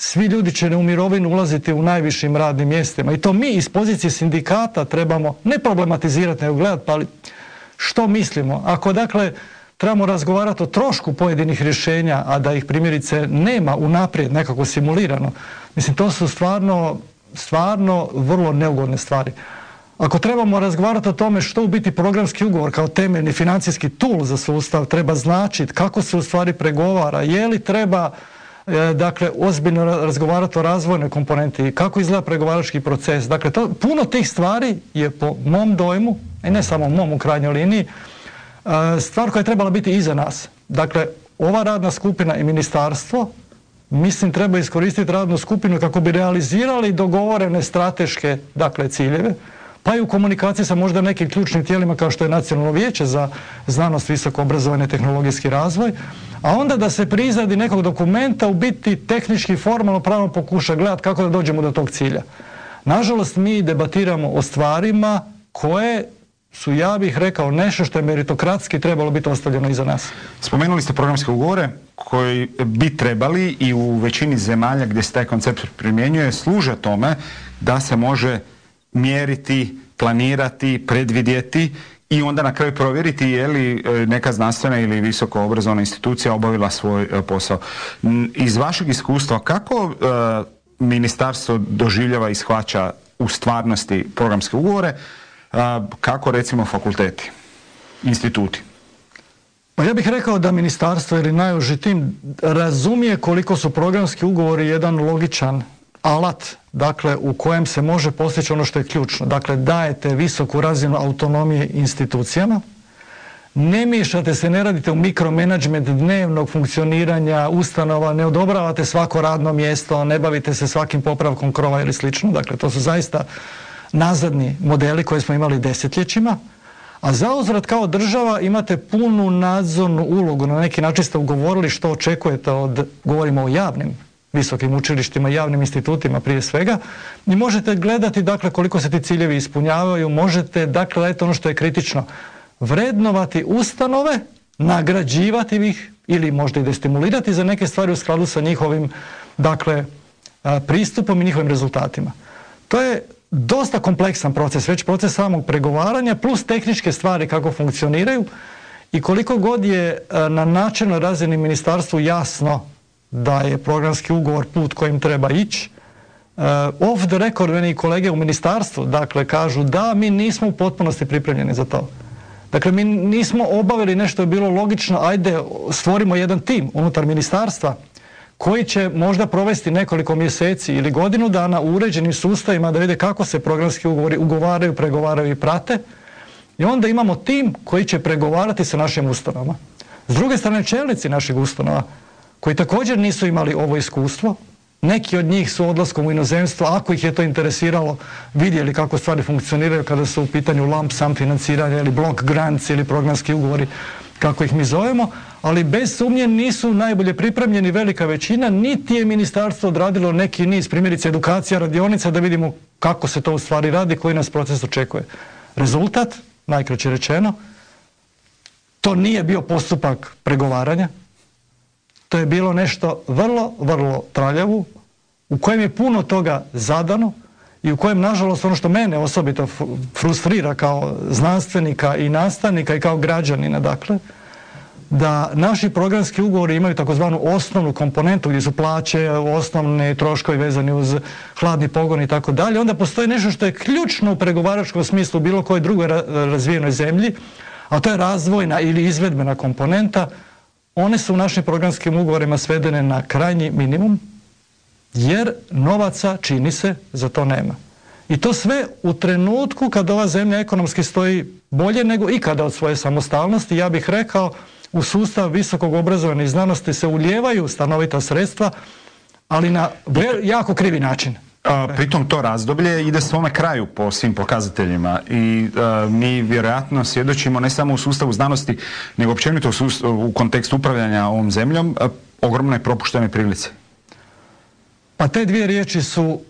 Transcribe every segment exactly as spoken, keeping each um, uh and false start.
svi ljudi će u mirovinu ulaziti u najvišim radnim mjestima i to mi iz pozicije sindikata trebamo ne problematizirati, nego gledati, ali što mislimo. Ako dakle trebamo razgovarati o trošku pojedinih rješenja, a da ih primjerice nema unaprijed nekako simulirano, mislim to su stvarno, stvarno vrlo neugodne stvari. Ako trebamo razgovarati o tome što u biti programski ugovor kao temeljni financijski tool za sustav treba značiti, kako se u stvari pregovara, je li treba e, dakle ozbiljno razgovarati o razvojnoj komponenti, kako izgleda pregovarački proces. Dakle, to, puno tih stvari je po mom dojmu, i ne samo mom u krajnjoj liniji, e, stvar koja je trebala biti iza nas. Dakle, ova radna skupina i ministarstvo, mislim, treba iskoristiti radnu skupinu kako bi realizirali dogovorene strateške, dakle, ciljeve, pa i u komunikaciji sa možda nekim ključnim tijelima kao što je Nacionalno vijeće za znanost, visoko obrazovanje i tehnologijski razvoj, a onda da se pri izradi nekog dokumenta u biti tehnički, formalno, pravno pokuša gledati kako da dođemo do tog cilja. Nažalost, mi debatiramo o stvarima koje su, ja bih rekao, nešto što je meritokratski trebalo biti ostavljeno iza nas. Spomenuli ste programske ugovore koji bi trebali i u većini zemalja gdje se taj koncept primjenjuje služe tome da se može mjeriti, planirati, predvidjeti i onda na kraju provjeriti je li neka znanstvena ili visoko obrazovna institucija obavila svoj posao. Iz vašeg iskustva, kako ministarstvo doživljava i shvaća u stvarnosti programske ugovore, kako recimo fakulteti, instituti? Pa ja bih rekao da ministarstvo ili najuži tim razumije koliko su programski ugovori jedan logičan alat, dakle, u kojem se može postići ono što je ključno. Dakle, dajete visoku razinu autonomije institucijama, ne miješate se, ne radite u mikromenadžment dnevnog funkcioniranja ustanova, ne odobravate svako radno mjesto, ne bavite se svakim popravkom krova ili slično. Dakle, to su zaista nazadni modeli koje smo imali desetljećima, a zauzvrat kao država imate punu nadzornu ulogu. Na neki način ste ugovorili što očekujete od, govorimo o javnim visokim učilištima, javnim institutima prije svega, i možete gledati dakle koliko se ti ciljevi ispunjavaju, možete dakle gledati ono što je kritično, vrednovati ustanove, nagrađivati ih ili možda i destimulirati za neke stvari u skladu sa njihovim dakle pristupom i njihovim rezultatima. To je dosta kompleksan proces, već proces samog pregovaranja plus tehničke stvari kako funkcioniraju i koliko god je na načelnoj razini ministarstvu jasno da je programski ugovor put kojim treba ići. Uh, off the record, meni kolege u ministarstvu dakle kažu da mi nismo u potpunosti pripremljeni za to. Dakle, mi nismo obavili nešto je bilo logično, ajde stvorimo jedan tim unutar ministarstva koji će možda provesti nekoliko mjeseci ili godinu dana u uređenim sustavima da vide kako se programski ugovori ugovaraju, pregovaraju i prate. I onda imamo tim koji će pregovarati sa našim ustanovama. S druge strane, čelnici naših ustanova koji također nisu imali ovo iskustvo, neki od njih su odlaskom u inozemstvo, ako ih je to interesiralo, vidjeli kako stvari funkcioniraju kada su u pitanju lump sum financiranja ili block grants ili programski ugovori, kako ih mi zovemo, ali bez sumnje nisu najbolje pripremljeni, velika većina, niti je ministarstvo odradilo neki niz, primjerice edukacija, radionica, da vidimo kako se to u stvari radi, koji nas proces očekuje. Rezultat, najkraće rečeno, to nije bio postupak pregovaranja, to je bilo nešto vrlo, vrlo traljavo, u kojem je puno toga zadano i u kojem, nažalost, ono što mene osobito frustrira kao znanstvenika i nastavnika i kao građanina, dakle, da naši programski ugovori imaju takozvanu osnovnu komponentu gdje su plaće, osnovni troškovi vezani uz hladni pogon i tako dalje. Onda postoji nešto što je ključno u pregovaračkom smislu u bilo kojoj drugoj razvijenoj zemlji, a to je razvojna ili izvedbena komponenta. One su u našim programskim ugovorima svedene na krajnji minimum, jer novaca, čini se, za to nema. I to sve u trenutku kad ova zemlja ekonomski stoji bolje nego ikada od svoje samostalnosti. Ja bih rekao, u sustav visokog obrazovanja i znanosti se ulijevaju stanovita sredstva, ali na jako krivi način. A, pritom to razdoblje ide svome kraju po svim pokazateljima i a, mi vjerojatno svjedočimo ne samo u sustavu znanosti, nego općenito u, sustavu, u kontekstu upravljanja ovom zemljom, a, ogromne propuštene prilice. Pa te dvije riječi su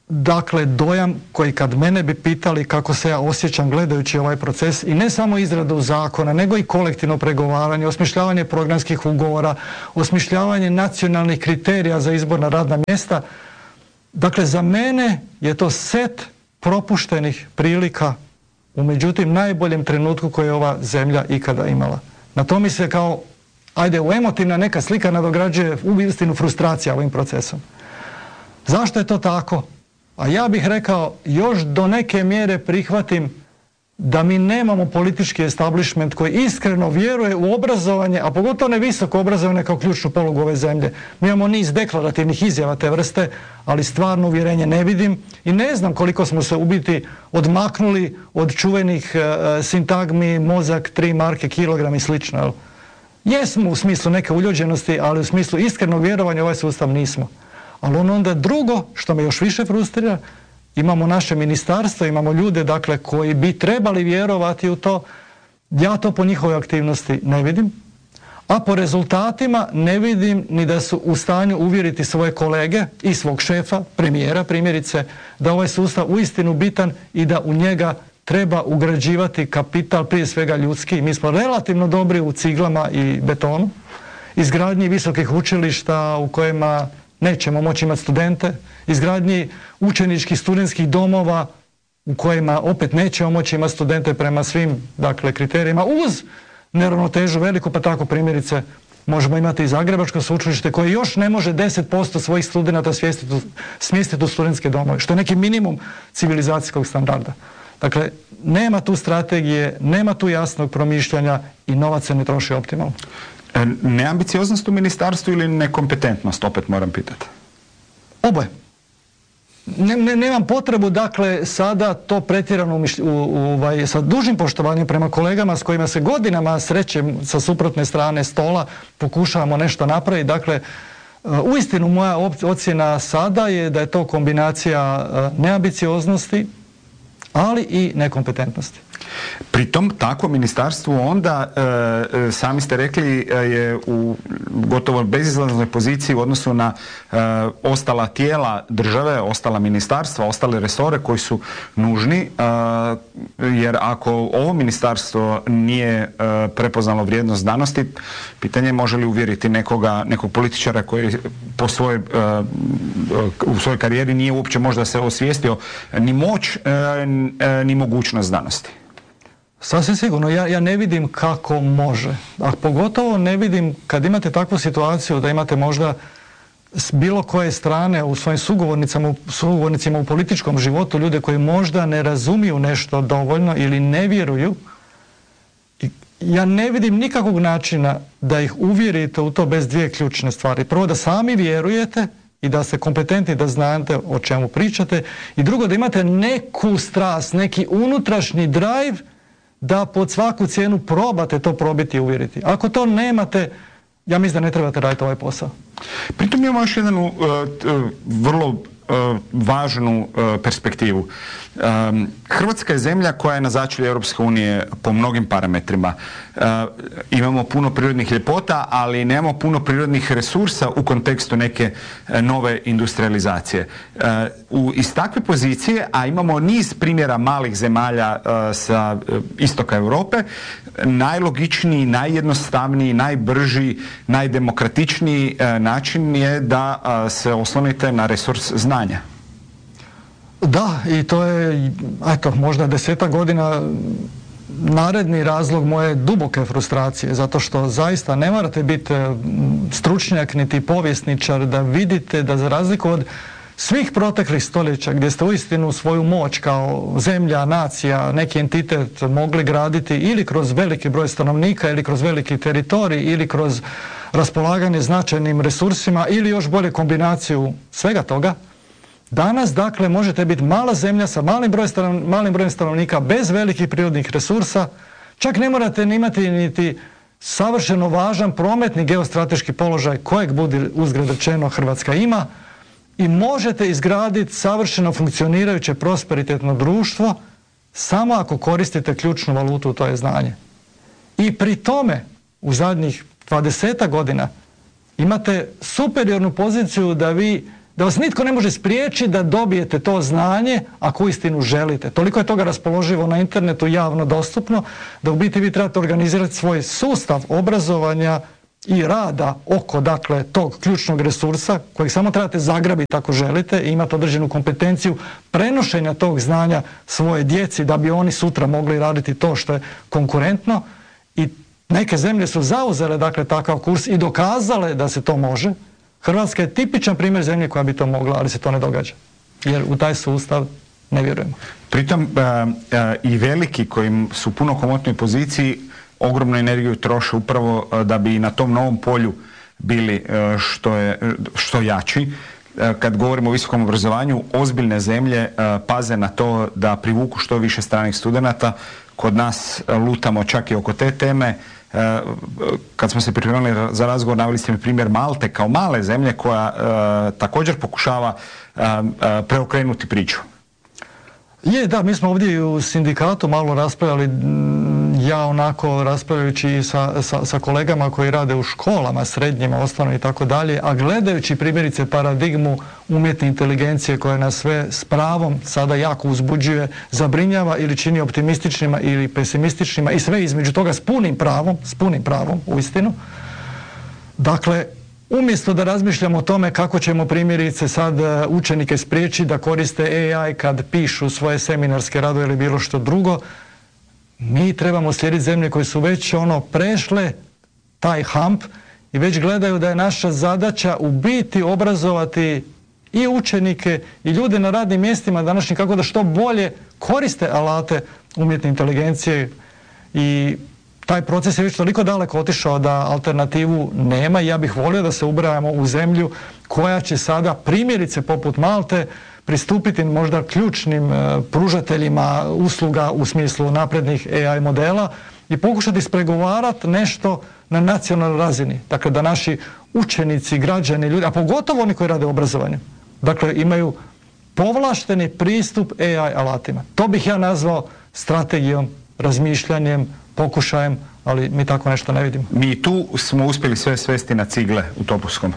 dakle dojam koji kad mene bi pitali kako se ja osjećam gledajući ovaj proces i ne samo izradu zakona, nego i kolektivno pregovaranje, osmišljavanje programskih ugovora, osmišljavanje nacionalnih kriterija za izbor na radna mjesta. Dakle, za mene je to set propuštenih prilika u međutim najboljem trenutku koje je ova zemlja ikada imala. Na to mi se kao, ajde, u emotivna neka slika nadograđuje uistinu frustracija ovim procesom. Zašto je to tako? A ja bih rekao, još do neke mjere prihvatim da mi nemamo politički establishment koji iskreno vjeruje u obrazovanje, a pogotovo ne visoko obrazovanje kao ključnu polugu ove zemlje. Mi imamo niz deklarativnih izjava te vrste, ali stvarno uvjerenje ne vidim i ne znam koliko smo se u biti odmaknuli od čuvenih uh, sintagmi mozak, tri marke, kilogram i slično. Jel? Jesmo u smislu neke uljuđenosti, ali u smislu iskrenog vjerovanja ovaj sustav nismo. Ali ono onda drugo, što me još više frustrira, imamo naše ministarstvo, imamo ljude dakle koji bi trebali vjerovati u to. Ja to po njihovoj aktivnosti ne vidim, a po rezultatima ne vidim ni da su u stanju uvjeriti svoje kolege i svog šefa, premijera primjerice, da ovaj sustav uistinu bitan i da u njega treba ugrađivati kapital, prije svega ljudski. Mi smo relativno dobri u ciglama i betonu, izgradnji visokih učilišta u kojima nećemo moći imati studente, izgradnji učeničkih studentskih domova u kojima opet nećemo moći imati studente prema svim dakle, kriterijima, uz neravnotežu veliku, pa tako primjerice možemo imati i Zagrebačko sveučilište koje još ne može deset posto svojih studenata smjestiti u studentske domove, što je neki minimum civilizacijskog standarda. Dakle, nema tu strategije, nema tu jasnog promišljanja i novac se ne troši optimalno. Neambicioznost u ministarstvu ili nekompetentnost, opet moram pitati? Oboje. Ne, ne, nemam potrebu, dakle, sada to pretjerano u, u, ovaj, sa dužim poštovanjem prema kolegama s kojima se godinama srećem sa suprotne strane stola, pokušavamo nešto napraviti. Dakle, uistinu moja ocjena sada je da je to kombinacija neambicioznosti, ali i nekompetentnosti. Pritom, takvo ministarstvo onda, e, sami ste rekli, je u gotovo bezizlaznoj poziciji u odnosu na e, ostala tijela države, ostala ministarstva, ostale resore koji su nužni, e, jer ako ovo ministarstvo nije e, prepoznalo vrijednost znanosti, pitanje je može li uvjeriti nekoga, nekog političara koji po svojoj, e, u svojoj karijeri nije uopće možda se osvijestio ni moć, e, e, ni mogućnost znanosti. Sasvim sigurno, ja, ja ne vidim kako može, a pogotovo ne vidim kad imate takvu situaciju da imate možda s bilo koje strane u svojim sugovornicama, sugovornicima u političkom životu ljude koji možda ne razumiju nešto dovoljno ili ne vjeruju. I ja ne vidim nikakvog načina da ih uvjerite u to bez dvije ključne stvari. Prvo, da sami vjerujete i da ste kompetentni, da znate o čemu pričate, i drugo, da imate neku strast, neki unutrašnji drive da pod svaku cijenu probate to probiti i uvjeriti. Ako to nemate, ja mislim da ne trebate raditi ovaj posao. Pritom imamo još jednu uh, vrlo uh, važnu uh, perspektivu. Um, Hrvatska je zemlja koja je na začelju Europske unije po mnogim parametrima. Uh, imamo puno prirodnih ljepota, ali nemamo puno prirodnih resursa u kontekstu neke uh, nove industrializacije. Uh, u, iz takve pozicije, a imamo niz primjera malih zemalja uh, sa uh, istoka Europe, najlogičniji, najjednostavniji, najbrži, najdemokratičniji uh, način je da uh, se oslonite na resurs znanja. Da, i to je, eto, možda desetak godina naredni razlog moje duboke frustracije, zato što zaista ne morate biti stručnjak niti povjesničar da vidite da za razliku od svih proteklih stoljeća gdje ste uistinu svoju moć kao zemlja, nacija, neki entitet mogli graditi ili kroz veliki broj stanovnika ili kroz veliki teritorij ili kroz raspolaganje značajnim resursima ili još bolje kombinaciju svega toga, danas, dakle, možete biti mala zemlja sa malim, broj stanovn, malim brojem stanovnika, bez velikih prirodnih resursa, čak ne morate imati niti savršeno važan prometni geostrateški položaj kojeg, budi uzgred rečeno, Hrvatska ima, i možete izgraditi savršeno funkcionirajuće prosperitetno društvo samo ako koristite ključnu valutu, to je znanje. I pri tome, u zadnjih dvadesetak godina, imate superiornu poziciju da vi da vas nitko ne može spriječiti da dobijete to znanje ako uistinu želite. Toliko je toga raspoloživo na internetu, javno dostupno, da u biti vi trebate organizirati svoj sustav obrazovanja i rada oko, dakle, tog ključnog resursa kojeg samo trebate zagrabiti ako želite i imate određenu kompetenciju prenošenja tog znanja svoje djeci da bi oni sutra mogli raditi to što je konkurentno. I neke zemlje su zauzele, dakle, takav kurs i dokazale da se to može. Hrvatska je tipičan primjer zemlje koja bi to mogla, ali se to ne događa. Jer u taj sustav ne vjerujemo. Pritom a, a, i veliki koji su puno komotnoj poziciji ogromnu energiju troše upravo a, da bi na tom novom polju bili a, što, je, što jači. A, kad govorimo o visokom obrazovanju, ozbiljne zemlje a, paze na to da privuku što više stranih studenata. Kod nas a, lutamo čak i oko te teme. Kad smo se pripremili za razgovor, naveli ste mi primjer Malte kao male zemlje koja uh, također pokušava uh, uh, preokrenuti priču. Je, da, mi smo ovdje u sindikatu malo raspravljali, ja onako raspravljajući sa, sa, sa kolegama koji rade u školama, srednjima, osnovnim i tako dalje, a gledajući primjerice paradigmu umjetne inteligencije koja nas sve s pravom sada jako uzbuđuje, zabrinjava ili čini optimističnima ili pesimističnima i sve između toga s punim pravom, s punim pravom, uistinu. Dakle, umjesto da razmišljamo o tome kako ćemo primjerice sad učenike spriječiti da koriste A I kad pišu svoje seminarske radove ili bilo što drugo, mi trebamo slijediti zemlje koje su već ono prešle taj hump i već gledaju da je naša zadaća u biti obrazovati i učenike i ljude na radnim mjestima današnjim kako da što bolje koriste alate umjetne inteligencije. I taj proces je već toliko daleko otišao da alternativu nema i ja bih volio da se ubrajamo u zemlju koja će sada primjerice poput Malte pristupiti možda ključnim e, pružateljima usluga u smislu naprednih A I modela i pokušati ispregovarati nešto na nacionalnoj razini. Dakle, da naši učenici, građani, ljudi, a pogotovo oni koji rade u obrazovanju, dakle, imaju povlašteni pristup A I alatima. To bih ja nazvao strategijom, razmišljanjem, pokušajem, ali mi tako nešto ne vidimo. Mi tu smo uspjeli sve svesti na cigle u Topuskom.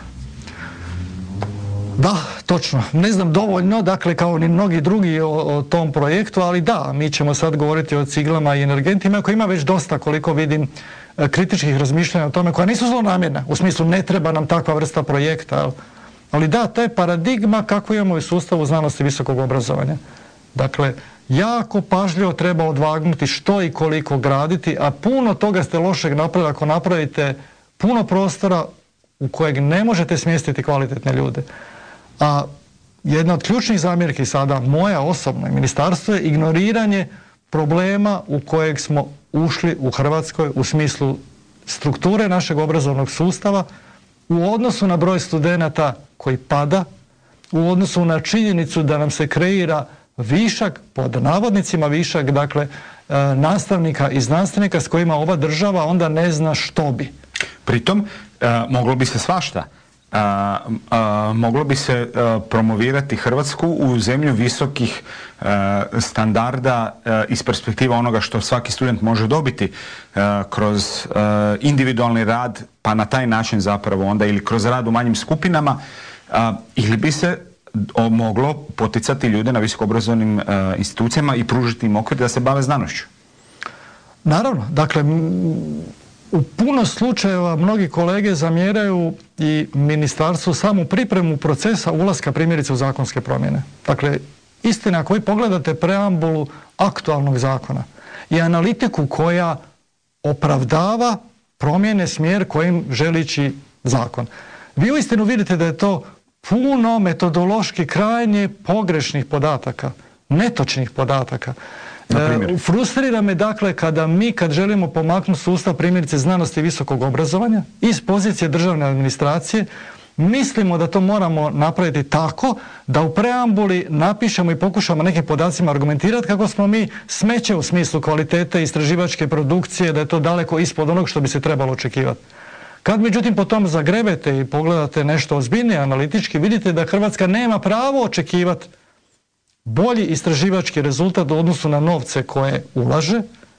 Da, točno. Ne znam dovoljno, dakle, kao ni mnogi drugi o, o tom projektu, ali da, mi ćemo sad govoriti o ciglama i energentima, koji ima već dosta, koliko vidim, kritičkih razmišljanja o tome, koja nisu zlonamjerna. U smislu, ne treba nam takva vrsta projekta. Ali da, to je paradigma kako imamo u sustavu znanosti i visokog obrazovanja. Dakle, jako pažljivo treba odvagnuti što i koliko graditi, a puno toga ste lošeg napravili ako napravite puno prostora u kojeg ne možete smjestiti kvalitetne ljude. A jedna od ključnih zamjerki sada, moja osobna i ministarstvo, je ignoriranje problema u kojeg smo ušli u Hrvatskoj u smislu strukture našeg obrazovnog sustava u odnosu na broj studenata koji pada, u odnosu na činjenicu da nam se kreira višak, pod navodnicima višak, dakle, e, nastavnika i znanstvenika s kojima ova država onda ne zna što bi. Pritom, e, moglo bi se svašta. A, a, moglo bi se a, promovirati Hrvatsku u zemlju visokih a, standarda a, iz perspektiva onoga što svaki student može dobiti a, kroz a, individualni rad, pa na taj način zapravo onda ili kroz rad u manjim skupinama, a, ili bi se o, moglo poticati ljude na visokoobrazovnim a, institucijama i pružiti im okvir da se bave znanošću. Naravno, dakle, u puno slučajeva mnogi kolege zamjeraju i ministarstvu samu pripremu procesa ulaska primjerice u zakonske promjene. Dakle, istina, ako vi pogledate preambulu aktualnog zakona i analitiku koja opravdava promjene smjer kojim želi ići zakon, vi uistinu vidite da je to puno metodološki krajnje pogrešnih podataka, netočnih podataka. E, frustrira me dakle kada mi kad želimo pomaknuti sustav primjerice znanosti i visokog obrazovanja iz pozicije državne administracije mislimo da to moramo napraviti tako da u preambuli napišemo i pokušamo nekim podacima argumentirati kako smo mi smeće u smislu kvalitete istraživačke produkcije, da je to daleko ispod onog što bi se trebalo očekivati. Kad međutim po tom zagrebete i pogledate nešto ozbiljnije analitički, vidite da Hrvatska nema pravo očekivati bolji istraživački rezultat u odnosu na novce koje ulaže,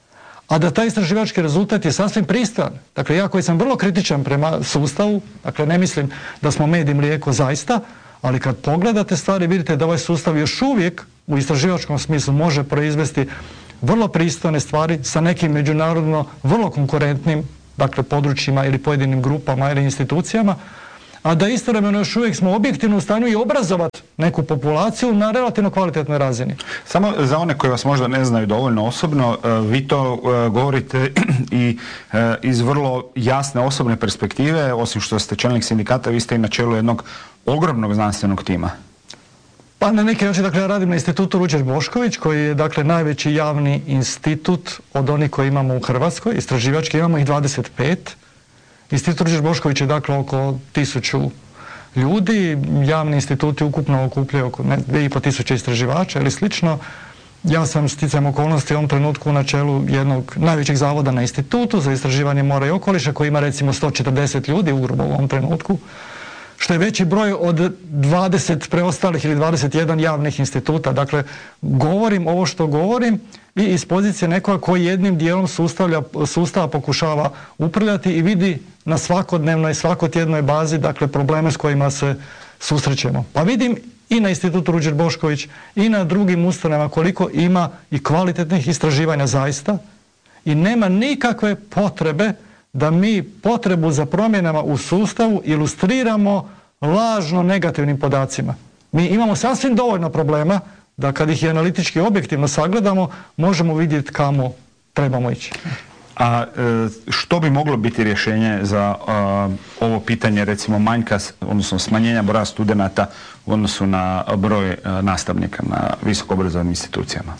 a da taj istraživački rezultat je sasvim pristojan. Dakle, ja koji sam vrlo kritičan prema sustavu, dakle ne mislim da smo med i mlijeko zaista, ali kad pogledate stvari vidite da ovaj sustav još uvijek u istraživačkom smislu može proizvesti vrlo pristojne stvari sa nekim međunarodno vrlo konkurentnim, dakle područjima ili pojedinim grupama ili institucijama, a da istovremeno još uvijek smo objektivno u stanju i obrazovati neku populaciju na relativno kvalitetnoj razini. Samo za one koji vas možda ne znaju dovoljno osobno, vi to govorite i iz vrlo jasne osobne perspektive, osim što ste čelnik sindikata, vi ste i na čelu jednog ogromnog znanstvenog tima. Pa na neki način, dakle, ja radim na institutu Ruđer Bošković, koji je, dakle, najveći javni institut od onih koji imamo u Hrvatskoj, istraživački, imamo ih dvadeset pet. Institut Ruđer Bošković je, dakle, oko tisuću ljudi, javni instituti ukupno okupljaju oko dvije i pol tisuće istraživača ili slično. Ja sam sticajem okolnosti u ovom trenutku na čelu jednog najvećeg zavoda na institutu za istraživanje mora i okoliša, koji ima recimo sto četrdeset ljudi ugrubo u ovom trenutku, što je veći broj od dvadeset preostalih ili dvadeset jedan javnih instituta. Dakle, govorim ovo što govorim i iz pozicije nekoga koji jednim dijelom sustava pokušava upravljati i vidi na svakodnevnoj, svakotjednoj bazi, dakle, probleme s kojima se susrećemo. Pa vidim i na institutu Ruđer Bošković i na drugim ustanovama koliko ima i kvalitetnih istraživanja zaista i nema nikakve potrebe da mi potrebu za promjenama u sustavu ilustriramo lažno negativnim podacima. Mi imamo sasvim dovoljno problema da kad ih i analitički objektivno sagledamo, možemo vidjeti kamo trebamo ići. A što bi moglo biti rješenje za uh, ovo pitanje, recimo manjka, odnosno smanjenja broja studenata u odnosu na broj uh, nastavnika na visokoobrazovnim institucijama?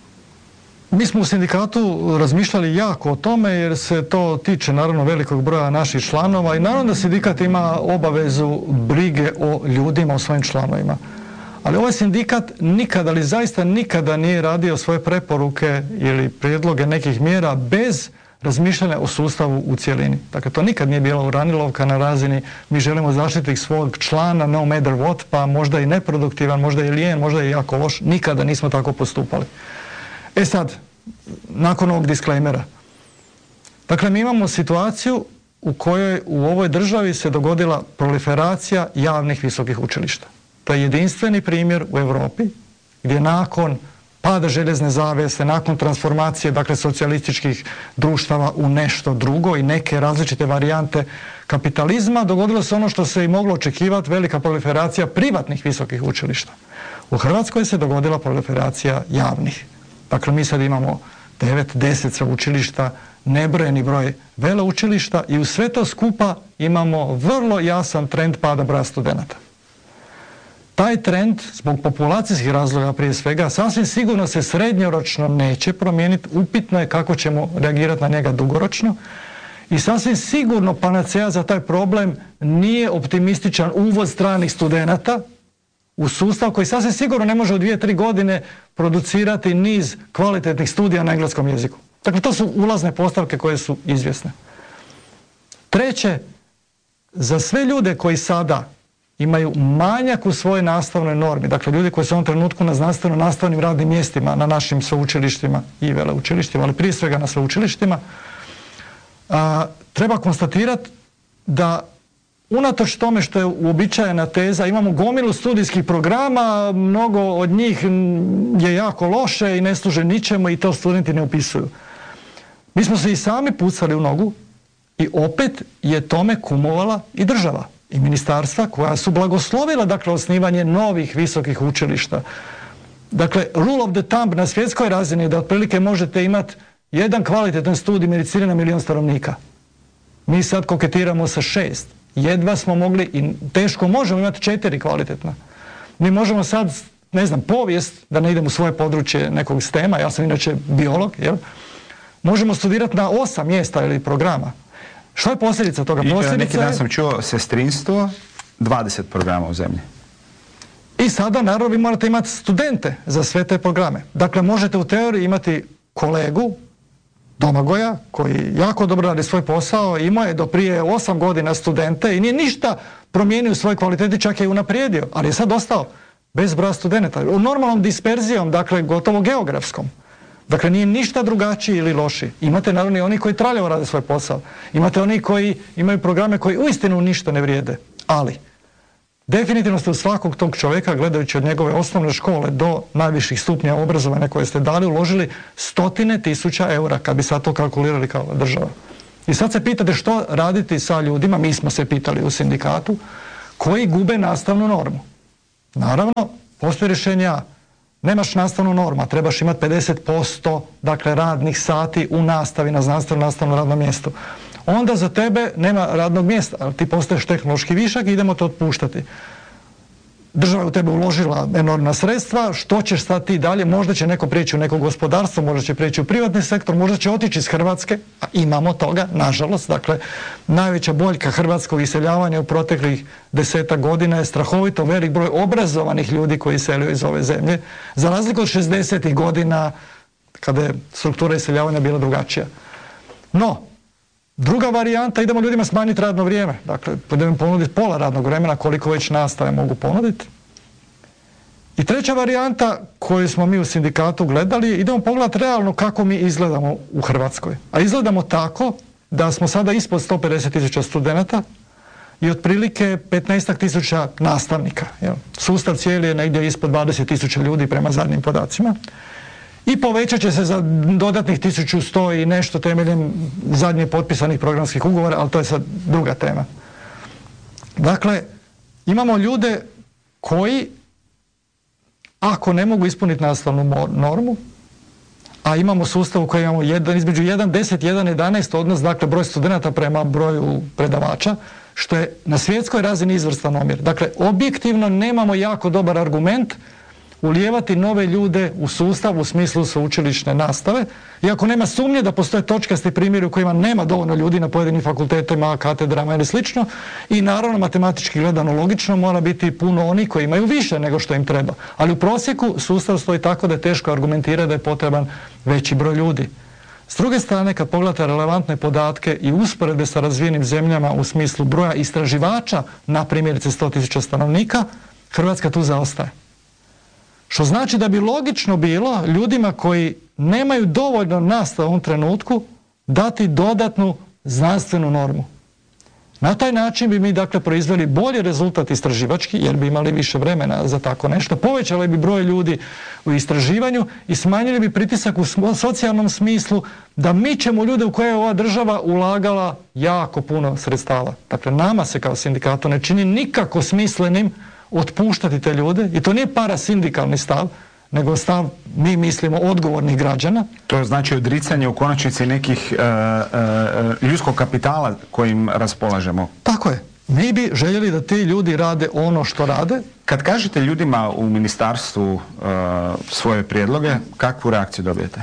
Mi smo u sindikatu razmišljali jako o tome jer se to tiče naravno velikog broja naših članova i naravno da sindikat ima obavezu brige o ljudima, o svojim članovima. Ali ovaj sindikat nikada, ali zaista nikada nije radio svoje preporuke ili prijedloge nekih mjera bez razmišljanja o sustavu u cjelini. Dakle, to nikad nije bila uranilovka na razini mi želimo zaštititi svog člana no matter what, pa možda i neproduktivan, možda i lijen, možda i jako loš. Nikada nismo tako postupali. E sad, nakon ovog disklejmera. Dakle, mi imamo situaciju u kojoj u ovoj državi se dogodila proliferacija javnih visokih učilišta. To je jedinstveni primjer u Europi gdje nakon pada željezne zavjese, nakon transformacije, dakle, socijalističkih društava u nešto drugo i neke različite varijante kapitalizma, dogodilo se ono što se i moglo očekivati, velika proliferacija privatnih visokih učilišta. U Hrvatskoj se dogodila proliferacija javnih. Dakle, mi sad imamo devet, deset sveučilišta, nebrojeni broj veleučilišta i u sve to skupa imamo vrlo jasan trend pada broja studenata. Taj trend, zbog populacijskih razloga prije svega, sasvim sigurno se srednjoročno neće promijeniti, upitno je kako ćemo reagirati na njega dugoročno i sasvim sigurno panacea za taj problem nije optimističan uvoz stranih studenata u sustav koji sasvim sigurno ne može u dvije, tri godine producirati niz kvalitetnih studija na engleskom jeziku. Dakle, to su ulazne postavke koje su izvjesne. Treće, za sve ljude koji sada imaju manjak u svojoj nastavnoj normi, dakle ljudi koji su u ovom trenutku na znanstveno-nastavnim radnim mjestima na našim sveučilištima i veleučilištima, ali prije svega na sveučilištima, a, treba konstatirati da unatoč tome što je uobičajena teza, imamo gomilu studijskih programa, mnogo od njih je jako loše i ne služe ničemu i to studenti ne upisuju. Mi smo se i sami pucali u nogu i opet je tome kumovala i država i ministarstva koja su blagoslovila, dakle, osnivanje novih visokih učilišta. Dakle, rule of the thumb na svjetskoj razini je da otprilike možete imati jedan kvalitetan studij medicine na milijun stanovnika. Mi sad koketiramo sa šest. Jedva smo mogli i teško možemo imati četiri kvalitetna. Mi možemo sad, ne znam, povijest, da ne idem u svoje područje nekog stema, ja sam inače biolog, jel? Možemo studirati na osam mjesta ili programa. Što je posljedica toga? Posljedica neki dan sam čuo sestrinstvo, dvadeset programa u zemlji. I sada, naravno, vi morate imati studente za sve te programe. Dakle, možete u teoriji imati kolegu, Domagoja, koji jako dobro radi svoj posao, imao je do prije osam godina studente i nije ništa promijenio u svojoj kvaliteti, čak je unaprijedio, ali je sad ostao bez broja studenta. U normalnom disperzijom, dakle, gotovo geografskom. Dakle, nije ništa drugačiji ili loši. Imate naravno i oni koji traljavo rade svoj posao. Imate oni koji imaju programe koji uistinu ništa ne vrijede. Ali, definitivno ste u svakog tog čovjeka, gledajući od njegove osnovne škole do najviših stupnja obrazovanja koje ste dali, uložili stotine tisuća eura, kad bi sad to kalkulirali kao država. I sad se pitate što raditi sa ljudima, mi smo se pitali u sindikatu, koji gube nastavnu normu. Naravno, postoji rješenje A. Nemaš nastavnu normu, a trebaš imati pedeset posto dakle, radnih sati u nastavi na znanstveno nastavnom radnom mjestu. Onda za tebe nema radnog mjesta, ali ti postaješ tehnološki višak i idemo to otpuštati. Država je u tebe uložila enormna sredstva, što ćeš sad ti dalje, možda će neko prijeći u neko gospodarstvo, možda će prijeći u privatni sektor, možda će otići iz Hrvatske, a imamo toga, nažalost. Dakle, najveća boljka hrvatskog iseljavanja u proteklih desetak godina je strahovito velik broj obrazovanih ljudi koji iseljuju iz ove zemlje, za razliku od šezdesetih godina kada je struktura iseljavanja bila drugačija. No, druga varijanta, idemo ljudima smanjiti radno vrijeme. Dakle, idemo ponuditi pola radnog vremena koliko već nastave mogu ponuditi. I treća varijanta koju smo mi u sindikatu gledali, idemo pogledati realno kako mi izgledamo u Hrvatskoj. A izgledamo tako da smo sada ispod sto pedeset tisuća studenata i otprilike petnaest tisuća nastavnika. Sustav cijeli je negdje ispod dvadeset tisuća ljudi prema zadnjim podacima. I povećat će se za dodatnih tisuću sto i nešto temeljem zadnje potpisanih programskih ugovora, ali to je sad druga tema. Dakle, imamo ljude koji, ako ne mogu ispuniti nastavnu normu, a imamo sustav u kojem imamo jedan, između jedan deset i jedan jedanaest odnos, dakle broj studenata prema broju predavača, što je na svjetskoj razini izvrstan omjer. Dakle, objektivno nemamo jako dobar argument ulijevati nove ljude u sustav u smislu sveučilišne nastave, iako nema sumnje da postoje točkasti primjeri u kojima nema dovoljno ljudi na pojedinim fakultetima, katedrama ili slično, i naravno matematički gledano logično mora biti puno oni koji imaju više nego što im treba. Ali u prosjeku sustav stoji tako da je teško argumentirati da je potreban veći broj ljudi. S druge strane, kad pogledate relevantne podatke i usporedbe sa razvijenim zemljama u smislu broja istraživača na primjerice sto tisuća stanovnika, Hrvatska tu zaostaje. Što znači da bi logično bilo ljudima koji nemaju dovoljno nastave u ovom trenutku dati dodatnu znanstvenu normu. Na taj način bi mi dakle proizveli bolji rezultat istraživački, jer bi imali više vremena za tako nešto, povećali bi broj ljudi u istraživanju i smanjili bi pritisak u socijalnom smislu da mičemo ljude u koje je ova država ulagala jako puno sredstava. Dakle, nama se kao sindikatu ne čini nikako smislenim otpuštati te ljude, i to nije parasindikalni stav, nego stav, mi mislimo, odgovornih građana. To znači odricanje u konačnici nekih uh, uh, ljudskog kapitala kojim raspolažemo. Tako je. Mi bi željeli da ti ljudi rade ono što rade. Kad kažete ljudima u ministarstvu uh, svoje prijedloge, kakvu reakciju dobijete?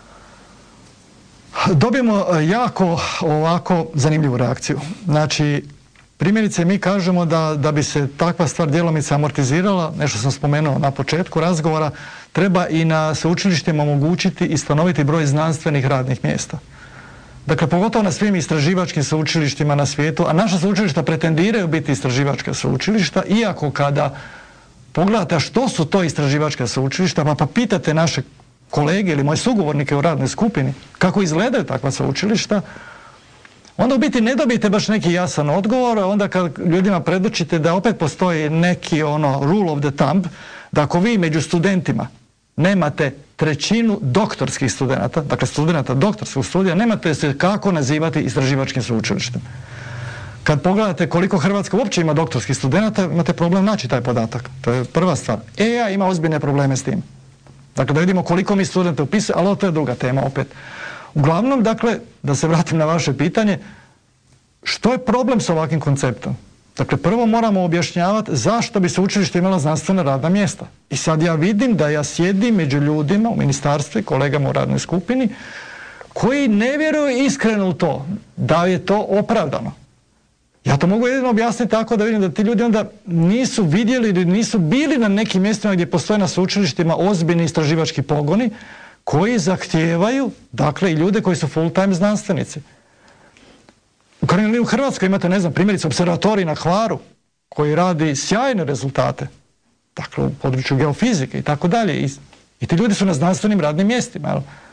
Dobijemo jako ovako zanimljivu reakciju. Znači, primjerice, mi kažemo da, da bi se takva stvar djelomice amortizirala, nešto sam spomenuo na početku razgovora, treba i na sveučilištima omogućiti i stanoviti broj znanstvenih radnih mjesta. Dakle, pogotovo na svim istraživačkim sveučilištima na svijetu, a naša sveučilišta pretendiraju biti istraživačka sveučilišta, iako kada pogledate što su to istraživačka sveučilišta, pa, pa pitate naše kolege ili moje sugovornike u radnoj skupini kako izgledaju takva sveučilišta, onda u biti ne dobijete baš neki jasan odgovor, onda kad ljudima predočite da opet postoji neki ono rule of the thumb, da ako vi među studentima nemate trećinu doktorskih studenata, dakle studenata doktorskog studija, nemate se kako nazivati istraživačkim sveučilištem. Kad pogledate koliko Hrvatska uopće ima doktorskih studenata, imate problem naći taj podatak. To je prva stvar. E A ima ozbiljne probleme s tim. Dakle, da vidimo koliko mi studenta upisuje, ali to je druga tema opet. Uglavnom, dakle, da se vratim na vaše pitanje, što je problem s ovakvim konceptom? Dakle, prvo moramo objašnjavati zašto bi sveučilište imalo znanstvena radna mjesta. I sad ja vidim da ja sjedim među ljudima u ministarstvu i kolegama u radnoj skupini koji ne vjeruju iskreno u to da je to opravdano. Ja to mogu jedino objasniti tako da vidim da ti ljudi onda nisu vidjeli ili nisu bili na nekim mjestima gdje postoje na sveučilištima ozbiljni istraživački pogoni koji zahtijevaju, dakle, i ljude koji su full-time znanstvenici. U krajnjoj liniji u Hrvatskoj imate, ne znam, primjerice observatorij na Hvaru koji radi sjajne rezultate, dakle u području geofizike i tako dalje. I ti ljudi su na znanstvenim radnim mjestima. Jel?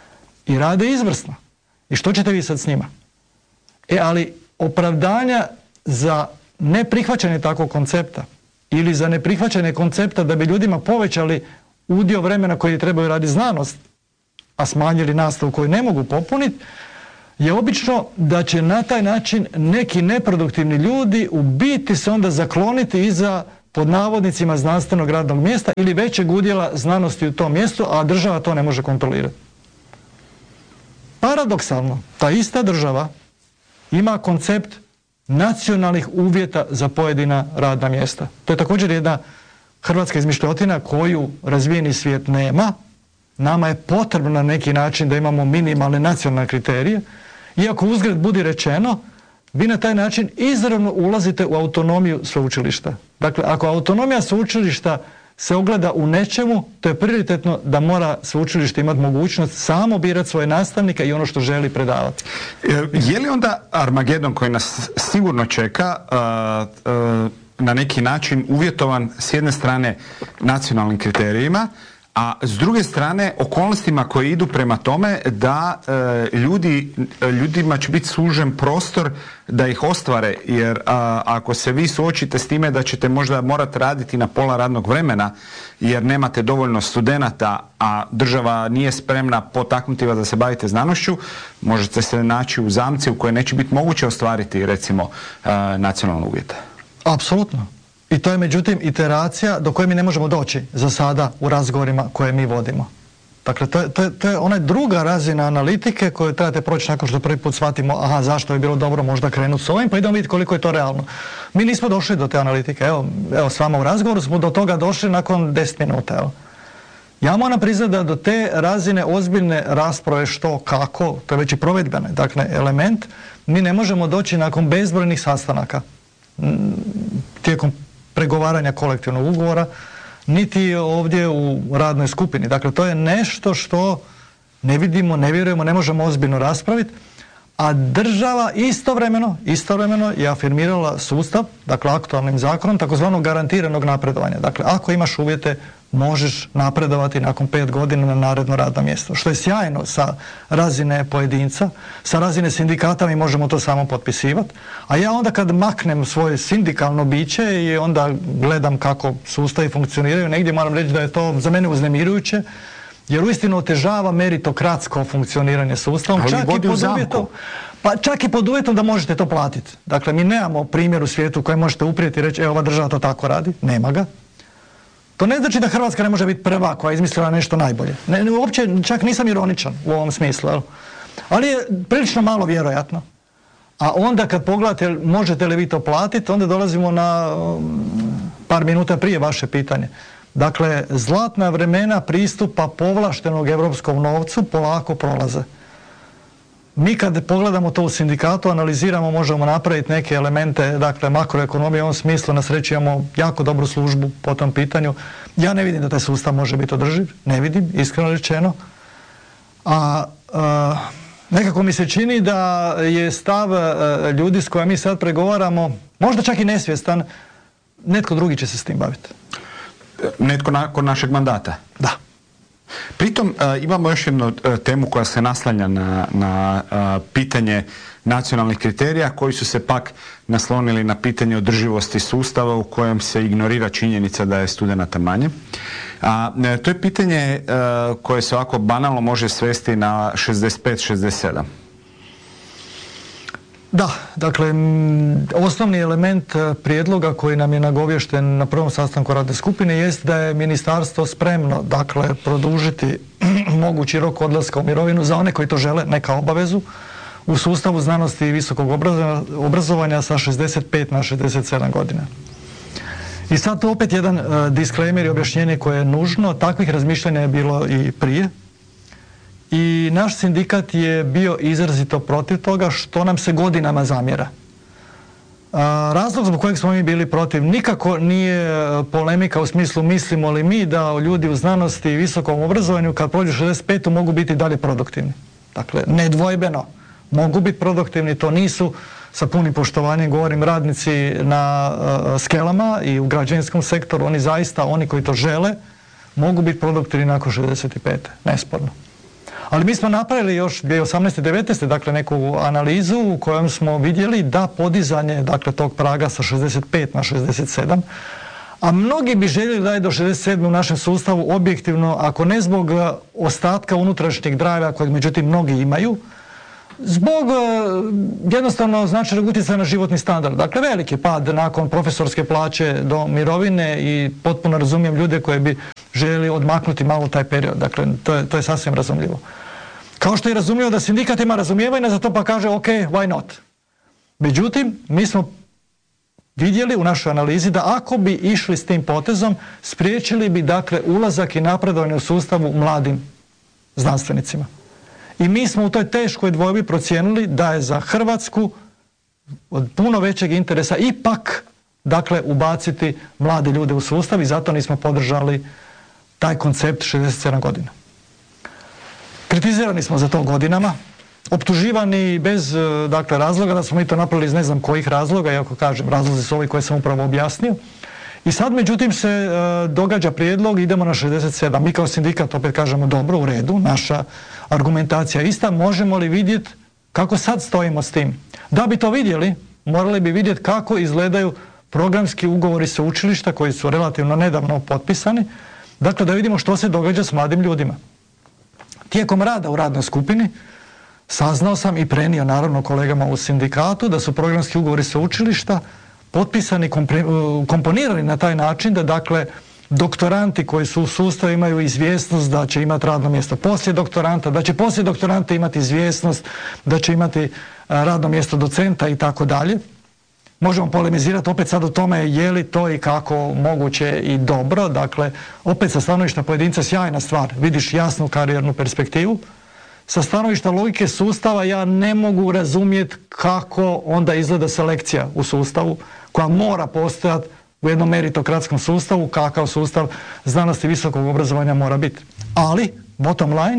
i rade izvrsno. I što ćete vi sad s njima? E, ali opravdanja za neprihvaćanje takvog koncepta ili za neprihvaćanje koncepta da bi ljudima povećali udio vremena koji trebaju raditi znanost, a smanjili nastavu koju ne mogu popuniti, je obično da će na taj način neki neproduktivni ljudi u biti se onda zakloniti iza, pod navodnicima, znanstvenog radnog mjesta ili većeg udjela znanosti u tom mjestu, a država to ne može kontrolirati. Paradoksalno, ta ista država ima koncept nacionalnih uvjeta za pojedina radna mjesta. To je također jedna hrvatska izmišljotina koju razvijeni svijet nema. Nama je potrebno na neki način da imamo minimalne nacionalne kriterije, iako uzgred budi rečeno, vi na taj način izravno ulazite u autonomiju sveučilišta. Dakle, ako autonomija sveučilišta se ogleda u nečemu, to je prioritetno da mora sveučilište imati mogućnost samo birati svoje nastavnike i ono što želi predavati. Je li onda Armagedon koji nas sigurno čeka uh, uh, na neki način uvjetovan s jedne strane nacionalnim kriterijima, a s druge strane okolnostima koje idu prema tome da e, ljudi, ljudima će biti sužen prostor da ih ostvare, jer a, ako se vi suočite s time da ćete možda morati raditi na pola radnog vremena jer nemate dovoljno studenata, a država nije spremna potaknuti vas da se bavite znanošću, možete se naći u zamci u kojoj neće biti moguće ostvariti recimo a, nacionalne uvjete. Apsolutno. I to je međutim iteracija do koje mi ne možemo doći za sada u razgovorima koje mi vodimo. Dakle, to je, to je, to je ona druga razina analitike koju trebate proći nakon što prvi put shvatimo, aha, zašto je bilo dobro možda krenuti s ovim, pa idemo vidjeti koliko je to realno. Mi nismo došli do te analitike, evo, evo s vama u razgovoru smo do toga došli nakon deset minuta. Evo. Ja moram priznati da do te razine ozbiljne rasprave što, kako, to je već i provedbene, dakle, element, mi ne možemo doći nakon bezbrojnih sastanaka tijekom pregovaranja kolektivnog ugovora, niti ovdje u radnoj skupini. Dakle, to je nešto što ne vidimo, ne vjerujemo, ne možemo ozbiljno raspraviti, a država istovremeno, istovremeno je afirmirala sustav, dakle aktualnim zakonom, takozvanog garantiranog napredovanja. Dakle, ako imaš uvjete, možeš napredovati nakon pet godina na naredno radno mjesto. Što je sjajno sa razine pojedinca, sa razine sindikata mi možemo to samo potpisivati, a ja onda kad maknem svoje sindikalno biće i onda gledam kako sustavi funkcioniraju, negdje moram reći da je to za mene uznemirujuće, jer uistinu otežava meritokratsko funkcioniranje sustavom, ali čak i pod uvjetom, pa čak i pod uvjetom da možete to platiti. Dakle, mi nemamo primjer u svijetu koji možete uprijeti i reći, evo ova država to tako radi, nema ga. To ne znači da Hrvatska ne može biti prva koja je izmislila nešto najbolje. Ne, uopće čak nisam ironičan u ovom smislu, ali, ali je prilično malo vjerojatno. A onda kad pogledate možete li vi to platiti, onda dolazimo na um, par minuta prije vaše pitanje. Dakle, zlatna vremena pristupa povlaštenog europskom novcu polako prolaze. Mi kad pogledamo to u sindikatu, analiziramo, možemo napraviti neke elemente, dakle makroekonomije u ovom smislu, na sreći imamo jako dobru službu po tom pitanju. Ja ne vidim da taj sustav može biti održiv, ne vidim, iskreno rečeno. A, a nekako mi se čini da je stav a, ljudi s kojima mi sad pregovaramo, možda čak i nesvjestan, netko drugi će se s tim baviti. Netko nakon našeg mandata? Da. Pritom uh, imamo još jednu uh, temu koja se naslanja na, na uh, pitanje nacionalnih kriterija koji su se pak naslonili na pitanje održivosti sustava u kojem se ignorira činjenica da je studenata manje. A, uh, to je pitanje uh, koje se ovako banalno može svesti na šezdeset pet šezdeset sedam. Da, dakle, m, osnovni element prijedloga koji nam je nagovješten na prvom sastanku radne skupine jest da je ministarstvo spremno, dakle, produžiti mogući rok odlaska u mirovinu za one koji to žele, neka obavezu, u sustavu znanosti i visokog obrazovanja sa šezdeset pet na šezdeset sedam godina. I sad to opet jedan uh, disclaimer i objašnjenje koje je nužno, takvih razmišljanja je bilo i prije. I naš sindikat je bio izrazito protiv toga što nam se godinama zamjera. Razlog zbog kojeg smo mi bili protiv nikako nije polemika u smislu mislimo li mi da ljudi u znanosti i visokom obrazovanju kad prođu šezdeset pet mogu biti dalje produktivni. Dakle, nedvojbeno mogu biti produktivni, to nisu, sa punim poštovanjem govorim, radnici na uh, skelama i u građevinskom sektoru, oni zaista, oni koji to žele, mogu biti produktivni nakon šezdeset pet. Nesporno. Ali mi smo napravili još dvije tisuće osamnaeste. devetnaeste. dakle neku analizu u kojoj smo vidjeli da podizanje dakle tog praga sa šezdeset pet na šezdeset sedam, a mnogi bi željeli da je do šezdeset sedam u našem sustavu objektivno, ako ne zbog ostatka unutrašnjeg driva kojeg međutim mnogi imaju, zbog jednostavno značajnog utjecaja na životni standard. Dakle, veliki pad nakon profesorske plaće do mirovine i potpuno razumijem ljude koji bi željeli odmaknuti malo taj period. Dakle, to je, to je sasvim razumljivo. Kao što je razumljivo da sindikat ima razumijevanja za to pa kaže ok, why not? Međutim, mi smo vidjeli u našoj analizi da ako bi išli s tim potezom, spriječili bi dakle ulazak i napredovanje u sustavu mladim znanstvenicima. I mi smo u toj teškoj dvojbi procijenili da je za Hrvatsku od puno većeg interesa ipak dakle ubaciti mlade ljude u sustav i zato nismo podržali taj koncept šezdeset sedam godina. Kritizirani smo za to godinama, optuživani bez dakle razloga da smo mi to napravili iz ne znam kojih razloga, iako kažem razlozi su ovi koje sam upravo objasnio. I sad međutim se e, događa prijedlog, idemo na šezdeset sedam. Mi kao sindikat opet kažemo dobro, u redu, naša argumentacija je ista, možemo li vidjeti kako sad stojimo s tim? Da bi to vidjeli, morali bi vidjeti kako izgledaju programski ugovori sveučilišta koji su relativno nedavno potpisani, dakle da vidimo što se događa s mladim ljudima. Tijekom rada u radnoj skupini saznao sam i prenio naravno kolegama u sindikatu da su programski ugovori sveučilišta potpisani, komponirani na taj način da dakle doktoranti koji su u sustavu imaju izvjesnost da će imati radno mjesto poslije doktoranta, da će poslije doktoranta imati izvjesnost da će imati radno mjesto docenta i tako dalje. Možemo polemizirati opet sad o tome je li to i kako moguće i dobro, dakle opet sa stanovišta pojedinca sjajna stvar, vidiš jasnu karijernu perspektivu. Sa stanovišta logike sustava ja ne mogu razumjeti kako onda izgleda selekcija u sustavu koja mora postojati u jednom meritokratskom sustavu, kakav sustav znanosti i visokog obrazovanja mora biti. Ali, bottom line,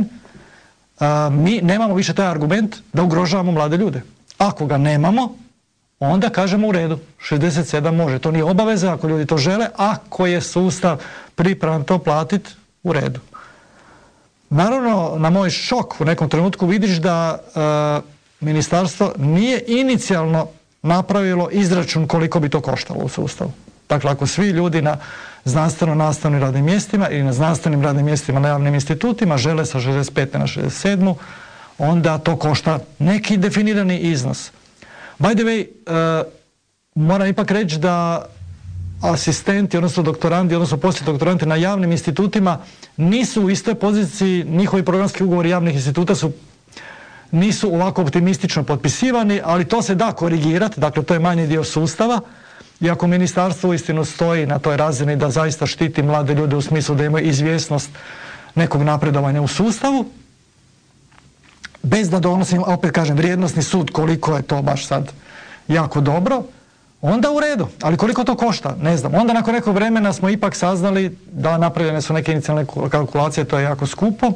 a, mi nemamo više taj argument da ugrožavamo mlade ljude. Ako ga nemamo, onda kažemo u redu, šezdeset sedam može. To nije obaveza ako ljudi to žele, ako je sustav pripravan to platiti, u redu. Naravno, na moj šok u nekom trenutku vidiš da e, ministarstvo nije inicijalno napravilo izračun koliko bi to koštalo u sustavu. Dakle, ako svi ljudi na znanstveno-nastavnim radnim mjestima ili na znanstvenim radnim mjestima na javnim institutima žele sa šezdeset pete na šezdeset sedmu, onda to košta neki definirani iznos. By the way, e, moram ipak reći da asistenti, odnosno doktorandi, odnosno poslijedoktorandi na javnim institutima nisu u istoj poziciji, njihovi programski ugovori javnih instituta su nisu ovako optimistično potpisivani, ali to se da korigirati, dakle to je manji dio sustava, i ako ministarstvo uistinu stoji na toj razini da zaista štiti mlade ljude u smislu da imaju izvjesnost nekog napredovanja u sustavu, bez da donosim, opet kažem, vrijednosni sud koliko je to baš sad jako dobro, onda u redu, ali koliko to košta, ne znam. Onda nakon nekog vremena smo ipak saznali da napravljene su neke inicijalne kalkulacije, to je jako skupo,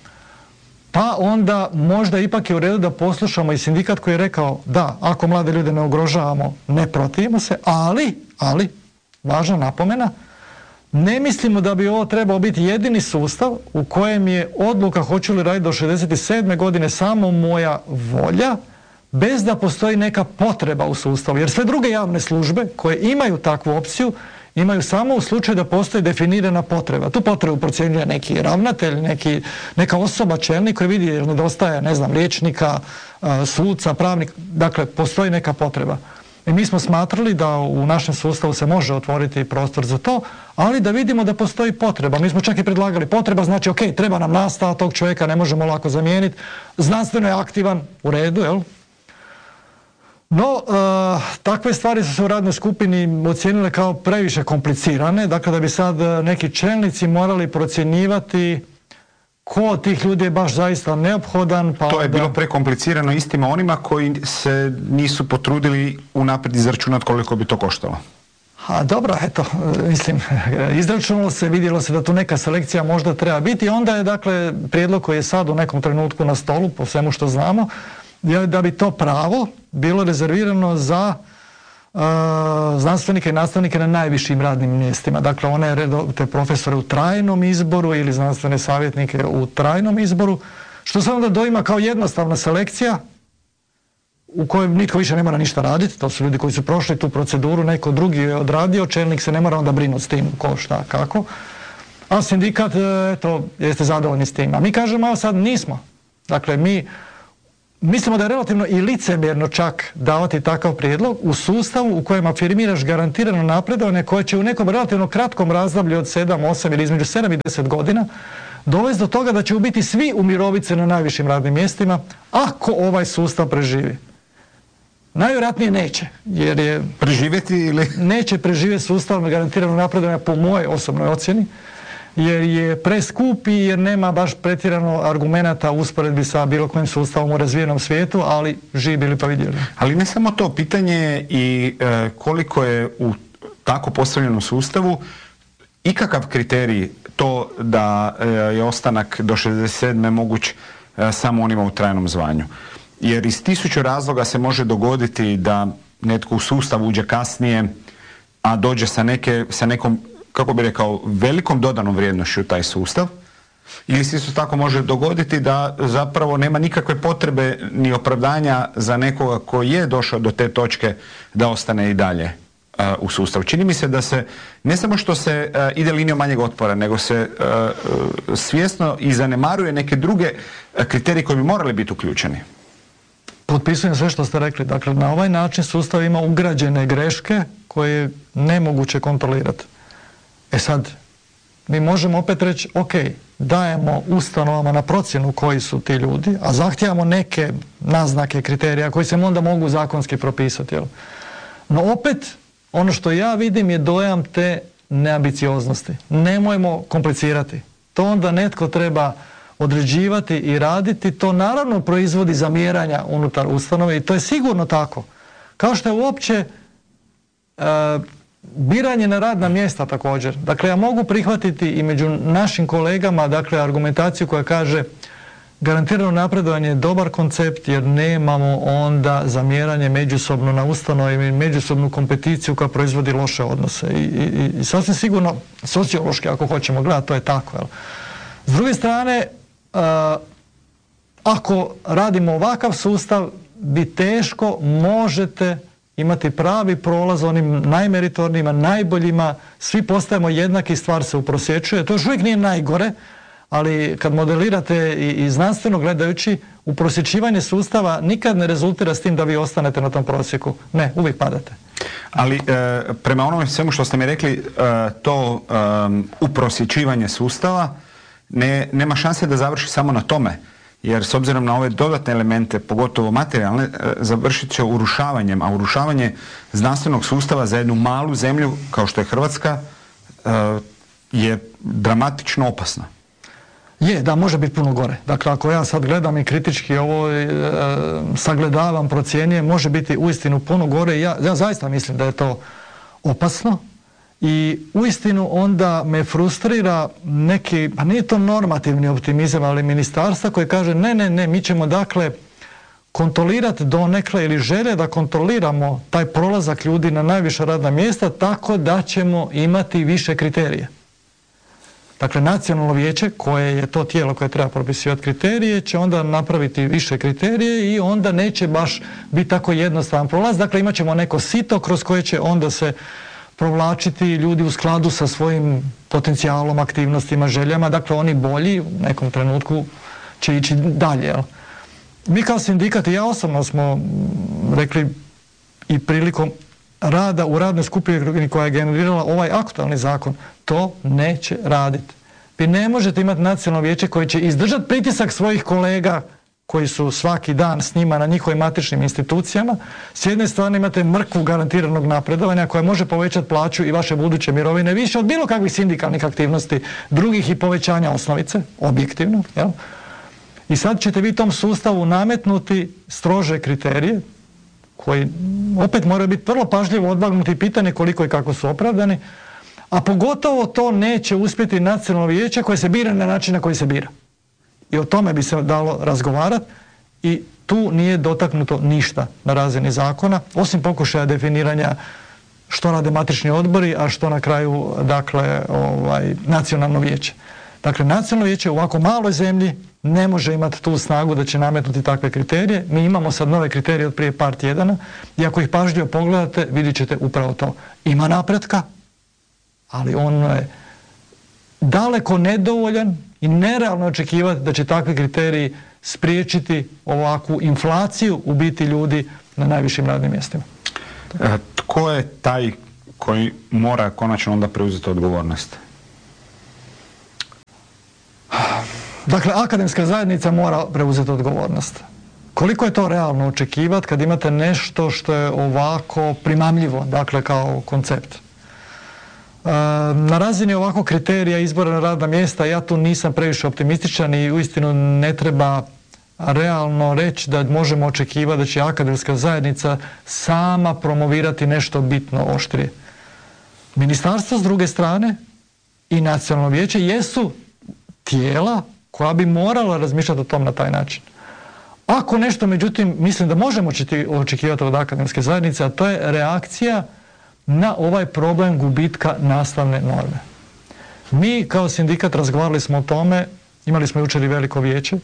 pa onda možda ipak je u redu da poslušamo i sindikat koji je rekao da, ako mlade ljude ne ugrožavamo, ne protivimo se, ali, ali, važna napomena, ne mislimo da bi ovo trebao biti jedini sustav u kojem je odluka hoću li raditi do šezdeset sedme godine samo moja volja, bez da postoji neka potreba u sustavu. Jer sve druge javne službe koje imaju takvu opciju, imaju samo u slučaju da postoji definirana potreba. Tu potrebu procjenjuje neki ravnatelj, neki, neka osoba, čelnik koji vidi jer nedostaje, ne znam, liječnika, suca, pravnika, dakle postoji neka potreba. I mi smo smatrali da u našem sustavu se može otvoriti prostor za to, ali da vidimo da postoji potreba. Mi smo čak i predlagali potreba, znači ok, treba nam nastava, tog čovjeka ne možemo lako zamijeniti, znanstveno je aktivan, u redu, jel? No, e, takve stvari su se u radnoj skupini ocijenile kao previše komplicirane, dakle da bi sad neki čelnici morali procjenjivati ko od tih ljudi je baš zaista neophodan. Pa to je da... bilo prekomplicirano istima onima koji se nisu potrudili unaprijed izračunati koliko bi to koštalo. A dobro, eto, mislim, izračunalo se, vidjelo se da tu neka selekcija možda treba biti, onda je dakle prijedlog koji je sad u nekom trenutku na stolu, po svemu što znamo, da bi to pravo bilo rezervirano za uh, znanstvenike i nastavnike na najvišim radnim mjestima. Dakle, one te profesore u trajnom izboru ili znanstvene savjetnike u trajnom izboru što se onda doima kao jednostavna selekcija u kojoj nitko više ne mora ništa raditi, to su ljudi koji su prošli tu proceduru, neko drugi je odradio, čelnik se ne mora onda brinuti s tim ko, šta, kako. A sindikat, eto, jeste zadovoljni s tim. A mi kažemo, evo sad nismo. Dakle, mi mislimo da je relativno i licemjerno čak davati takav prijedlog u sustavu u kojem afirmiraš garantirano napredovanje koje će u nekom relativno kratkom razdoblju od sedam, osam ili između sedam i deset godina dovesti do toga da će u biti svi umiroviti na najvišim radnim mjestima ako ovaj sustav preživi. Najvjerojatnije neće, jer je... Preživjeti ili... Neće preživjeti sustav garantiranog napredovanja po mojoj osobnoj ocjeni, jer je preskup i jer nema baš pretjerano argumenata u usporedbi sa bilo kojim sustavom u razvijenom svijetu, ali živi bili pa vidjeli. Ali ne samo to, pitanje je i e, koliko je u tako postavljenom sustavu ikakav kriterij to da e, je ostanak do šezdeset sedme moguć e, samo onima u trajnom zvanju. Jer iz tisuću razloga se može dogoditi da netko u sustav uđe kasnije, a dođe sa, neke, sa nekom, kako bi rekao, velikom dodanom vrijednošću u taj sustav. Ili se isto tako može dogoditi da zapravo nema nikakve potrebe ni opravdanja za nekoga koji je došao do te točke da ostane i dalje uh, u sustavu. Čini mi se da se, ne samo što se uh, ide linijom manjeg otpora, nego se uh, uh, svjesno i zanemaruje neke druge uh, kriterije koji bi morali biti uključeni. Potpisujem sve što ste rekli. Dakle, na ovaj način sustav ima ugrađene greške koje je nemoguće kontrolirati. E sad, mi možemo opet reći, ok, dajemo ustanovama na procjenu koji su ti ljudi, a zahtijevamo neke naznake, kriterija koji se onda mogu zakonski propisati. Jel? No opet, ono što ja vidim je dojam te neambicioznosti. Nemojmo komplicirati. To onda netko treba određivati i raditi, to naravno proizvodi zamjeranja unutar ustanove i to je sigurno tako. Kao što je uopće e, biranje na radna mjesta također. Dakle, ja mogu prihvatiti i među našim kolegama, dakle, argumentaciju koja kaže garantirano napredovanje je dobar koncept jer nemamo onda zamjeranje međusobno na ustanovi i međusobnu kompeticiju koja proizvodi loše odnose. I, i, i sasvim sigurno, sociološki ako hoćemo gledati, to je tako. Jel? S druge strane, Uh, ako radimo ovakav sustav, bi teško možete imati pravi prolaz onim najmeritornijima, najboljima, svi postajemo jednaki, stvar se uprosječuje. To još uvijek nije najgore, ali kad modelirate i, i znanstveno gledajući, uprosječivanje sustava nikad ne rezultira s tim da vi ostanete na tom prosjeku. Ne, uvijek padate. Ali e, prema onome svemu što ste mi rekli, e, to e, uprosječivanje sustava Ne, nema šanse da završi samo na tome, jer s obzirom na ove dodatne elemente, pogotovo materijalne, završit će urušavanjem, a urušavanje znanstvenog sustava za jednu malu zemlju kao što je Hrvatska je dramatično opasno. Je, da, može biti puno gore. Dakle, ako ja sad gledam i kritički ovo e, sagledavam, procjenjujem, može biti uistinu puno gore. Ja, ja zaista mislim da je to opasno. I uistinu onda me frustrira neki, pa nije to normativni optimizam, ali ministarstva koje kaže ne, ne, ne, mi ćemo dakle kontrolirati donekle ili žele da kontroliramo taj prolazak ljudi na najviša radna mjesta tako da ćemo imati više kriterije. Dakle, nacionalno vijeće koje je to tijelo koje treba propisivati kriterije će onda napraviti više kriterije i onda neće baš biti tako jednostavan prolaz. Dakle, imat ćemo neko sito kroz koje će onda se provlačiti ljudi u skladu sa svojim potencijalom, aktivnostima, željama. Dakle, oni bolji u nekom trenutku će ići dalje. Jel? Mi kao sindikat i ja osobno smo rekli i prilikom rada u radnoj skupini koja je generirala ovaj aktualni zakon, to neće raditi. Vi ne možete imati nacionalno vijeće koje će izdržati pritisak svojih kolega koji su svaki dan s njima na njihovim matičnim institucijama. S jedne strane imate mrkvu garantiranog napredovanja koja može povećati plaću i vaše buduće mirovine više od bilo kakvih sindikalnih aktivnosti drugih i povećanja osnovice, objektivno. Jel? I sad ćete vi tom sustavu nametnuti strože kriterije koji opet moraju biti vrlo pažljivo odvagnuti pitanje koliko i kako su opravdani, a pogotovo to neće uspjeti nacionalno vijeće koje se bira na način na koji se bira. I o tome bi se dalo razgovarati i tu nije dotaknuto ništa na razini zakona, osim pokušaja definiranja što rade matični odbori, a što na kraju, dakle, ovaj, nacionalno vijeće. Dakle, nacionalno vijeće u ovako maloj zemlji ne može imati tu snagu da će nametnuti takve kriterije. Mi imamo sad nove kriterije od prije par tjedana i ako ih pažljivo pogledate, vidjet ćete upravo to. Ima napretka, ali on je daleko nedovoljan i nerealno očekivati da će takvi kriteriji spriječiti ovakvu inflaciju u biti ljudi na najvišim radnim mjestima. E, tko je taj koji mora konačno onda preuzeti odgovornost? Dakle, akademska zajednica mora preuzeti odgovornost. Koliko je to realno očekivati kad imate nešto što je ovako primamljivo, dakle kao koncept? E, na razini ovako kriterija izbora na radna mjesta ja tu nisam previše optimističan i uistinu ne treba realno reći da možemo očekivati da će akademska zajednica sama promovirati nešto bitno oštrije. Ministarstvo s druge strane i nacionalno vijeće jesu tijela koja bi morala razmišljati o tom na taj način. Ako nešto, međutim, mislim da možemo očekivati od akademske zajednice, a to je reakcija na ovaj problem gubitka nastavne norme. Mi kao sindikat razgovarali smo o tome, imali smo jučer i veliko vijeće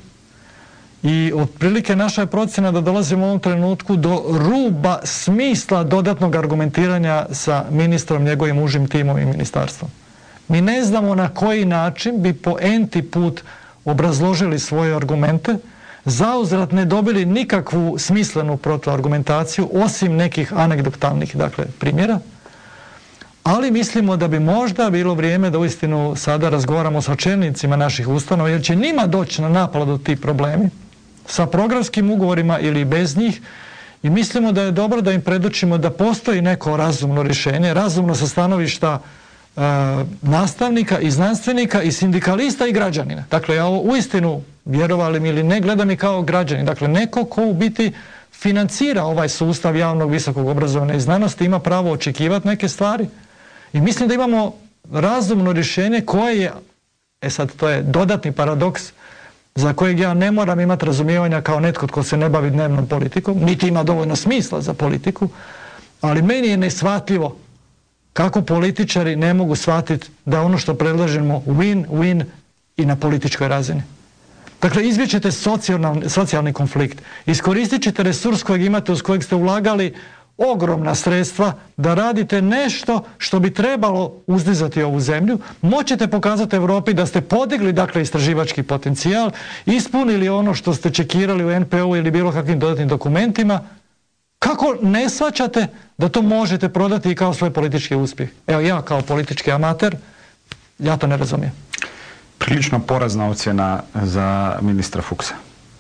i otprilike naša je procjena da dolazimo u ovom trenutku do ruba smisla dodatnog argumentiranja sa ministrom, njegovim užim timom i ministarstvom. Mi ne znamo na koji način bi po enti put obrazložili svoje argumente, zauzvrat ne dobili nikakvu smislenu protuargumentaciju osim nekih anegdotalnih, dakle, primjera, ali mislimo da bi možda bilo vrijeme da uistinu sada razgovaramo sa čelnicima naših ustanova, jer će njima doći na naplatu ti problemi sa programskim ugovorima ili bez njih, i mislimo da je dobro da im predočimo da postoji neko razumno rješenje, razumno sa stanovišta e, nastavnika i znanstvenika i sindikalista i građanina. Dakle, ja ovo uistinu, vjerovali mi ili ne, gledam i kao građanin. Dakle, neko ko u biti financira ovaj sustav javnog visokog obrazovanja i znanosti ima pravo očekivati neke stvari. I mislim da imamo razumno rješenje koje je, e sad to je dodatni paradoks, za kojeg ja ne moram imati razumijevanja kao netko tko se ne bavi dnevnom politikom, niti ima dovoljno smisla za politiku, ali meni je neshvatljivo kako političari ne mogu shvatiti da ono što predlažemo win-win i na političkoj razini. Dakle, izbjećete socijalni, socijalni konflikt, iskoristit ćete resurs kojeg imate, uz kojeg ste ulagali ogromna sredstva da radite nešto što bi trebalo uzdizati ovu zemlju, moćete pokazati Europi da ste podigli, dakle, istraživački potencijal, ispunili ono što ste čekirali u en pe o ili bilo kakvim dodatnim dokumentima. Kako ne shvaćate da to možete prodati i kao svoj politički uspjeh? Evo, ja kao politički amater, ja to ne razumijem. Prilično porazna ocjena za ministra Fuchsa.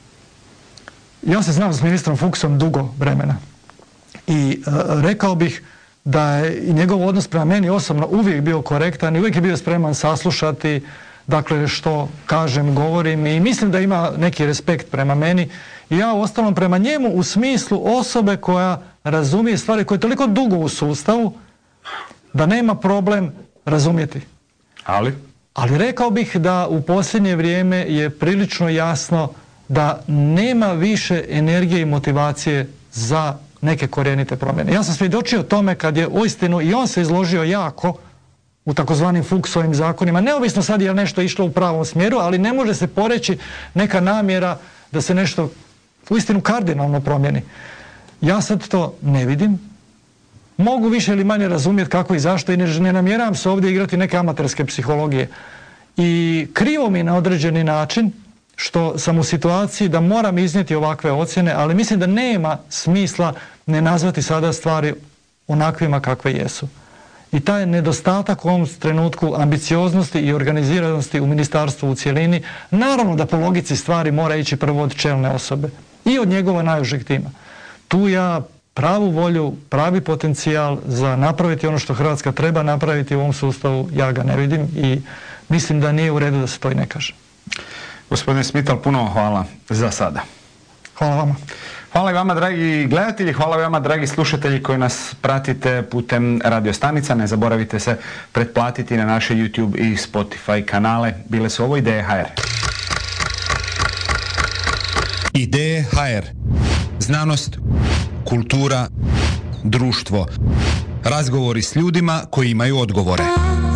Ja se znam s ministrom Fuchsom dugo vremena. I e, rekao bih da je i njegov odnos prema meni osobno uvijek bio korektan i uvijek je bio spreman saslušati, dakle, što kažem, govorim, i mislim da ima neki respekt prema meni. I ja uostalom prema njemu u smislu osobe koja razumije stvari, koja je toliko dugo u sustavu da nema problem razumjeti. Ali? Ali rekao bih da u posljednje vrijeme je prilično jasno da nema više energije i motivacije za neke korijenite promjene. Ja sam svjedočio tome kad je uistinu i on se izložio jako u takozvanim Fuchsovim zakonima, neovisno sad je nešto išlo u pravom smjeru, ali ne može se poreći neka namjera da se nešto uistinu kardinalno promijeni. Ja sad to ne vidim. Mogu više ili manje razumjeti kako i zašto i ne, ne namjeravam se ovdje igrati neke amaterske psihologije. I krivo mi na određeni način što sam u situaciji da moram iznijeti ovakve ocjene, ali mislim da nema smisla ne nazvati sada stvari onakvima kakve jesu. I taj nedostatak u ovom trenutku ambicioznosti i organiziranosti u ministarstvu u cjelini, naravno da po logici stvari mora ići prvo od čelne osobe i od njegova najužeg tima. Tu ja pravu volju, pravi potencijal za napraviti ono što Hrvatska treba napraviti u ovom sustavu, ja ga ne vidim i mislim da nije u redu da se to i ne kaže. Gospodine Smital, puno hvala za sada. Hvala vama. Hvala i vama, dragi gledatelji, hvala i vama, dragi slušatelji koji nas pratite putem radio stanica. Ne zaboravite se pretplatiti na naše YouTube i Spotify kanale. Bile su ovo Ideje ha er. Ideje ha er. Znanost, kultura, društvo. Razgovori s ljudima koji imaju odgovore.